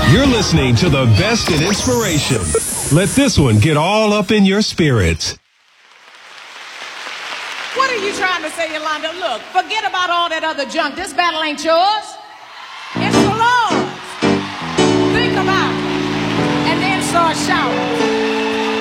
You're listening to the best in inspiration. Let this one get all up in your spirits. What are you trying to say, Yolanda? Look, forget about all that other junk. This battle ain't yours.